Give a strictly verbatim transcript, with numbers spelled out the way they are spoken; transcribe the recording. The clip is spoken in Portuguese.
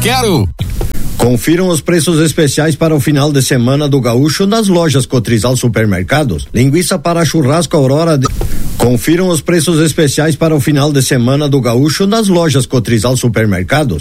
quero! Confiram os preços especiais para o final de semana do Gaúcho nas lojas Cotrizal Supermercados. Linguiça para churrasco Aurora de... Confiram os preços especiais para o final de semana do Gaúcho nas lojas Cotrizal Supermercados.